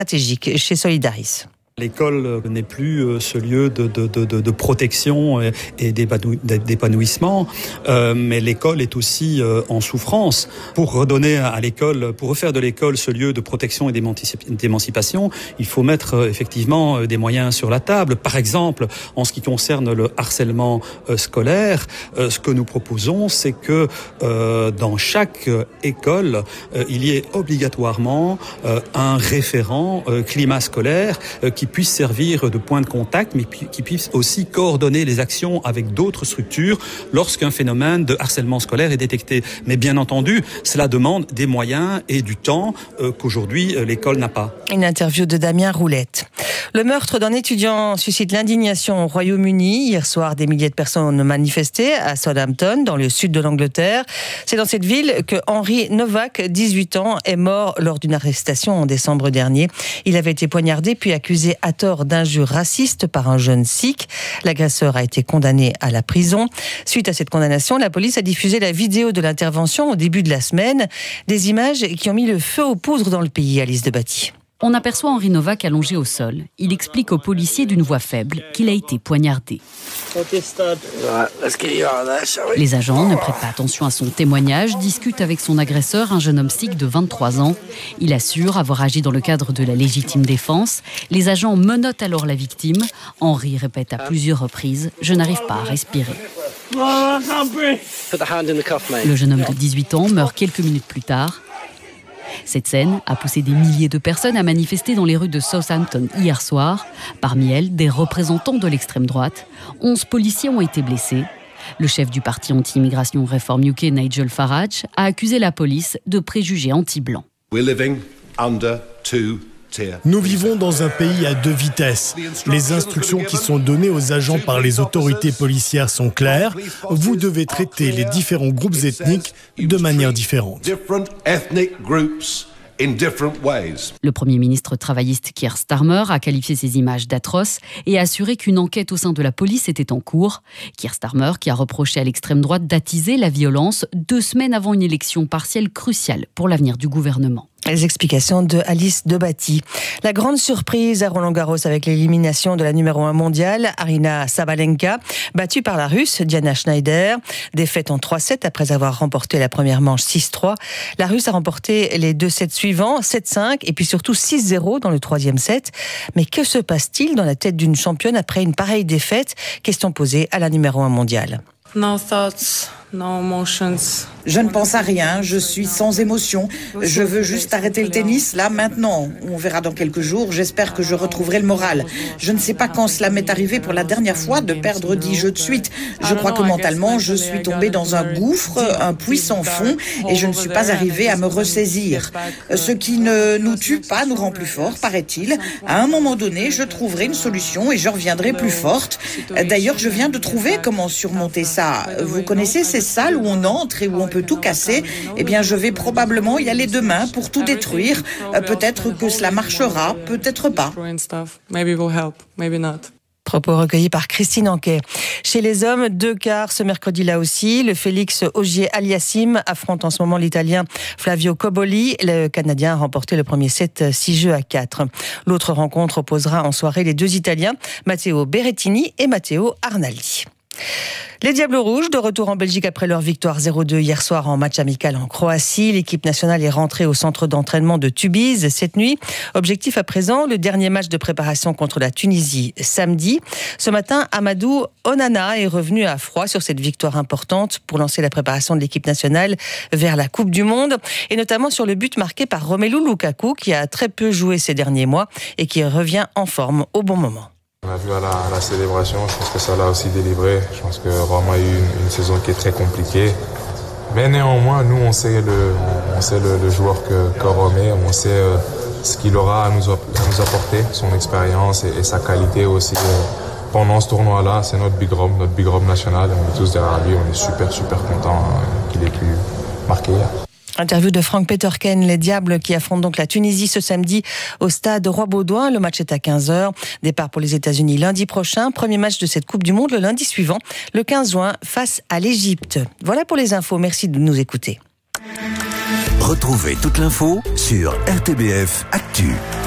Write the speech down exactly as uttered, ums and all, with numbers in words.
stratégique chez Solidaris. L'école n'est plus ce lieu de, de, de, de protection et d'épanouissement, euh, mais l'école est aussi en souffrance. Pour redonner à l'école, pour refaire de l'école ce lieu de protection et d'émancipation, il faut mettre effectivement des moyens sur la table. Par exemple, en ce qui concerne le harcèlement scolaire, euh, ce que nous proposons, c'est que euh, dans chaque école, euh, il y ait obligatoirement euh, un référent euh, climat scolaire euh, qui puisse servir de point de contact, mais qui puisse aussi coordonner les actions avec d'autres structures lorsqu'un phénomène de harcèlement scolaire est détecté. Mais bien entendu, cela demande des moyens et du temps euh, qu'aujourd'hui euh, l'école n'a pas. Une interview de Damien Roulette. Le meurtre d'un étudiant suscite l'indignation au Royaume-Uni. Hier soir, des milliers de personnes manifestaient à Southampton, dans le sud de l'Angleterre. C'est dans cette ville que Henry Novak, dix-huit ans, est mort lors d'une arrestation en décembre dernier. Il avait été poignardé puis accusé à tort d'injures racistes par un jeune sikh. L'agresseur a été condamné à la prison. Suite à cette condamnation, la police a diffusé la vidéo de l'intervention au début de la semaine. Des images qui ont mis le feu aux poudres dans le pays, Alice Debatty. On aperçoit Henry Novak allongé au sol. Il explique aux policiers d'une voix faible qu'il a été poignardé. Les agents ne prêtent pas attention à son témoignage, discutent avec son agresseur, un jeune homme sikh de vingt-trois ans. Il assure avoir agi dans le cadre de la légitime défense. Les agents menottent alors la victime. Henry répète à plusieurs reprises « Je n'arrive pas à respirer ». Le jeune homme de dix-huit ans meurt quelques minutes plus tard. Cette scène a poussé des milliers de personnes à manifester dans les rues de Southampton hier soir. Parmi elles, des représentants de l'extrême droite. Onze policiers ont été blessés. Le chef du parti anti-immigration Reform U K, Nigel Farage, a accusé la police de préjugés anti-blancs. Nous vivons dans un pays à deux vitesses. Les instructions qui sont données aux agents par les autorités policières sont claires. Vous devez traiter les différents groupes ethniques de manière différente. Le Premier ministre travailliste Keir Starmer a qualifié ces images d'atroces et a assuré qu'une enquête au sein de la police était en cours. Keir Starmer qui a reproché à l'extrême droite d'attiser la violence deux semaines avant une élection partielle cruciale pour l'avenir du gouvernement. Les explications de Alice Debatty. La grande surprise à Roland-Garros avec l'élimination de la numéro un mondiale, Aryna Sabalenka, battue par la Russe Diana Schneider. Défaite en trois sept après avoir remporté la première manche six trois. La Russe a remporté les deux sets suivants, sept cinq et puis surtout six zéro dans le troisième set. Mais que se passe-t-il dans la tête d'une championne après une pareille défaite? Question posée à la numéro un mondiale. No thoughts, no emotions. Je ne pense à rien, je suis sans émotion. Je veux juste arrêter le tennis, là, maintenant. On verra dans quelques jours, j'espère que je retrouverai le moral. Je ne sais pas quand cela m'est arrivé pour la dernière fois de perdre dix jeux de suite. Je crois que mentalement, je suis tombée dans un gouffre, un puits sans fond, et je ne suis pas arrivée à me ressaisir. Ce qui ne nous tue pas nous rend plus forts, paraît-il. À un moment donné, je trouverai une solution et je reviendrai plus forte. D'ailleurs, je viens de trouver comment surmonter ça. Vous connaissez ces salles où on entre et où on peut tout casser? Eh bien, je vais probablement y aller demain pour tout détruire. Euh, peut-être que cela marchera, peut-être pas. Propos recueillis par Christine Anquet. Chez les hommes, deux quarts ce mercredi-là aussi. Le Félix Auger-Aliassime affronte en ce moment l'Italien Flavio Cobolli. Le Canadien a remporté le premier set six jeux à quatre. L'autre rencontre opposera en soirée les deux Italiens, Matteo Berrettini et Matteo Arnaldi. Les Diables Rouges, de retour en Belgique après leur victoire zéro deux hier soir en match amical en Croatie. L'équipe nationale est rentrée au centre d'entraînement de Tubize cette nuit. Objectif à présent, le dernier match de préparation contre la Tunisie samedi. Ce matin, Amadou Onana est revenu à froid sur cette victoire importante pour lancer la préparation de l'équipe nationale vers la Coupe du Monde et notamment sur le but marqué par Romelu Lukaku qui a très peu joué ces derniers mois et qui revient en forme au bon moment. On a vu à la, à la célébration, je pense que ça l'a aussi délivré. Je pense que Rome a eu une, une saison qui est très compliquée. Mais néanmoins, nous, on sait le, on sait le, le joueur que, que Rome est. On sait euh, ce qu'il aura à nous, à nous apporter, son expérience et, et sa qualité aussi. Euh, pendant ce tournoi-là, c'est notre Big Rome, notre Big Rome national. On est tous derrière lui, on est super, super contents euh, qu'il ait pu marquer hier. Interview de Frank Peterken, les Diables qui affrontent donc la Tunisie ce samedi au stade Roi-Baudouin. Le match est à quinze heures. Départ pour les États-Unis lundi prochain. Premier match de cette Coupe du Monde le lundi suivant, le quinze juin, face à l'Égypte. Voilà pour les infos. Merci de nous écouter. Retrouvez toute l'info sur R T B F Actu.